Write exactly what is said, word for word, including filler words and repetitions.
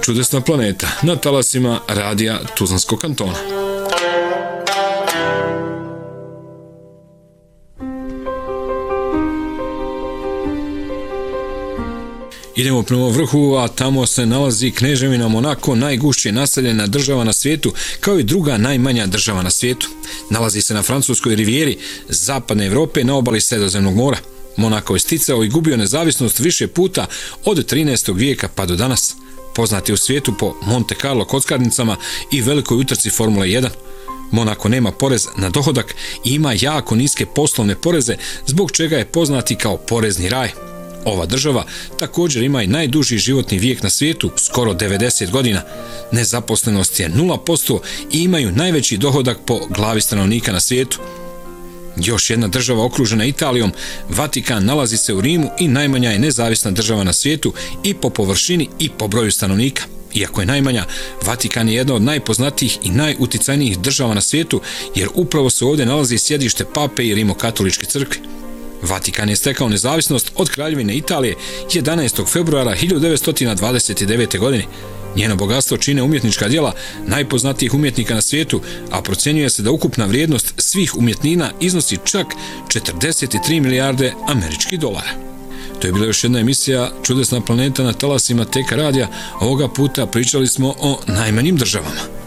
Čudesna planeta na talasima radija Tuzlanskog kantona. Idemo prema vrhu, a tamo se nalazi Kneževina Monako, najgušće naseljena država na svijetu, kao i druga najmanja država na svijetu. Nalazi se na francuskoj rivijeri zapadne Evrope na obali Sredozemnog mora. Monako je sticao i gubio nezavisnost više puta od trinaestog vijeka pa do danas. Poznat je u svijetu po Monte Carlo kockarnicama i velikoj utrci Formule jedan. Monako nema porez na dohodak i ima jako niske poslovne poreze, zbog čega je poznati kao porezni raj. Ova država također ima i najduži životni vijek na svijetu, skoro devedeset godina. Nezaposlenost je nula posto i imaju najveći dohodak po glavi stanovnika na svijetu. Još jedna država okružena Italijom, Vatikan, nalazi se u Rimu i najmanja je nezavisna država na svijetu i po površini i po broju stanovnika. Iako je najmanja, Vatikan je jedna od najpoznatijih i najuticajnijih država na svijetu, jer upravo se ovdje nalazi sjedište pape i rimokatoličke crkve. Vatikan je stekao nezavisnost od Kraljevine Italije jedanaestog februara hiljadu devetsto dvadeset devete. godine. Njeno bogatstvo čine umjetnička djela najpoznatijih umjetnika na svijetu, a procjenjuje se da ukupna vrijednost svih umjetnina iznosi čak četrdeset tri milijarde američkih dolara. To je bila još jedna emisija Čudesna planeta na talasima T K radija. Ovoga puta pričali smo o najmanjim državama.